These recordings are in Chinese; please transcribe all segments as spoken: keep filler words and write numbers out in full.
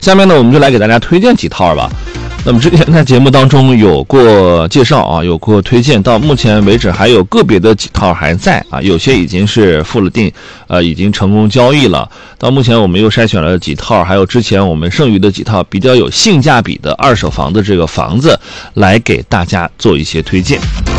下面呢，我们就来给大家推荐几套吧。那么之前在节目当中有过介绍啊，有过推荐，到目前为止还有个别的几套还在啊，有些已经是付了定，呃，已经成功交易了。到目前我们又筛选了几套，还有之前我们剩余的几套比较有性价比的二手房的这个房子，来给大家做一些推荐。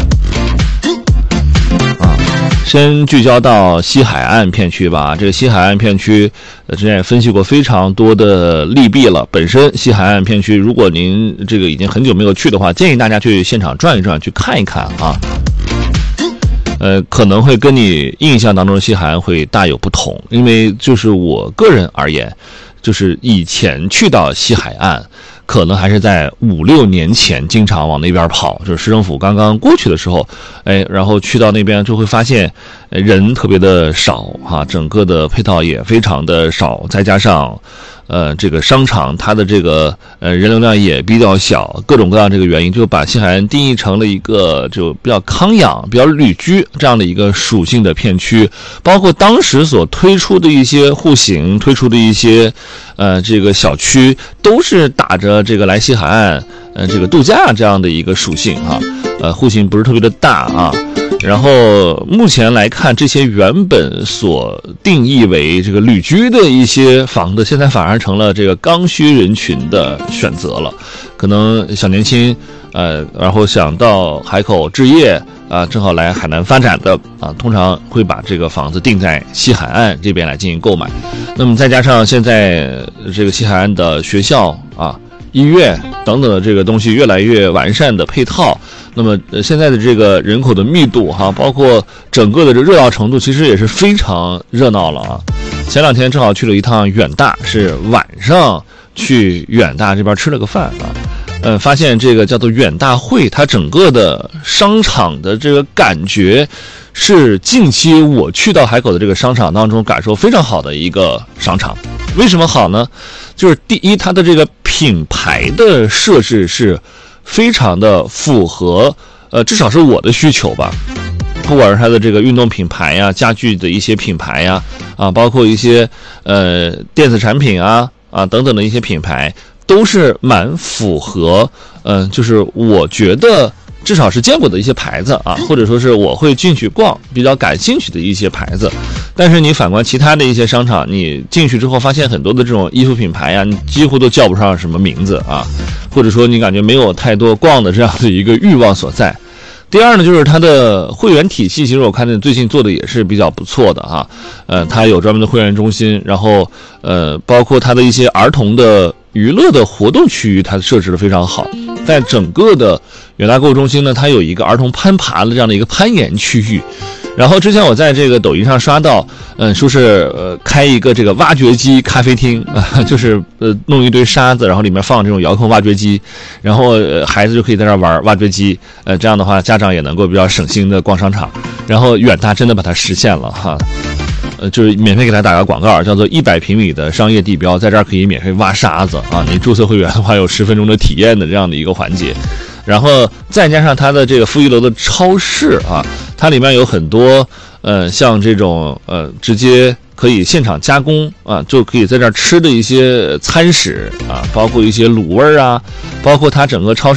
先聚焦到西海岸片区吧。这个西海岸片区，呃，之前也分析过非常多的利弊了。本身西海岸片区，如果您这个已经很久没有去的话，建议大家去现场转一转，去看一看啊。呃，可能会跟你印象当中的西海岸会大有不同，因为就是我个人而言，就是以前去到西海岸，可能还是在五六年前经常往那边跑，就是市政府刚刚过去的时候，哎，然后去到那边就会发现人特别的少哈，整个的配套也非常的少，再加上呃这个商场它的这个呃人流量也比较小，各种各样这个原因，就把西海岸定义成了一个就比较康养、比较旅居这样的一个属性的片区，包括当时所推出的一些户型、推出的一些呃这个小区，都是打着这个来西海岸呃这个度假这样的一个属性啊，呃户型不是特别的大啊。然后目前来看，这些原本所定义为这个旅居的一些房子，现在反而成了这个刚需人群的选择了。可能小年轻，呃，然后想到海口置业啊，正好来海南发展的啊，通常会把这个房子定在西海岸这边来进行购买。那么再加上现在这个西海岸的学校啊、医院等等的这个东西越来越完善的配套。那么现在的这个人口的密度哈，包括整个的这热闹程度，其实也是非常热闹了啊。前两天正好去了一趟远大，是晚上去远大这边吃了个饭啊，呃，发现这个叫做远大汇，它整个的商场的这个感觉是近期我去到海口的这个商场当中感受非常好的一个商场。为什么好呢？就是第一，它的这个品牌的设置是非常的符合，呃，至少是我的需求吧。不管是它的这个运动品牌呀、家具的一些品牌呀，啊，包括一些呃电子产品啊啊等等的一些品牌，都是蛮符合，嗯、呃，就是我觉得至少是见过的一些牌子啊，或者说是我会进去逛比较感兴趣的一些牌子。但是你反观其他的一些商场，你进去之后发现很多的这种衣服品牌呀，你几乎都叫不上什么名字啊，或者说你感觉没有太多逛的这样的一个欲望所在。第二呢，就是它的会员体系，其实我看见最近做的也是比较不错的哈，呃，它有专门的会员中心，然后呃，包括它的一些儿童的娱乐的活动区域，它设置的非常好。在整个的远大购物中心呢，它有一个儿童攀爬的这样的一个攀岩区域。然后之前我在这个抖音上刷到，嗯，说是呃开一个这个挖掘机咖啡厅啊，就是呃弄一堆沙子，然后里面放这种遥控挖掘机，然后呃孩子就可以在那玩挖掘机，呃这样的话家长也能够比较省心的逛商场。然后远大真的把它实现了哈，呃就是免费给他打个广告，叫做一百平米的商业地标，在这儿可以免费挖沙子啊，你注册会员的话有十分钟的体验的这样的一个环节。然后再加上它的这个负一楼的超市啊，它里面有很多呃像这种呃直接可以现场加工啊，就可以在这儿吃的一些餐食啊，包括一些卤味啊，包括它整个超市